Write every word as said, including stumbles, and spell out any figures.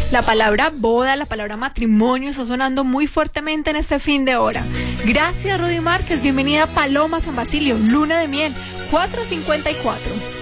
La palabra boda, la palabra matrimonio está sonando muy fuertemente en este fin de hora. Gracias, Rudy Márquez. Bienvenida, Paloma San Basilio. Luna de miel, cuatro cincuenta y cuatro.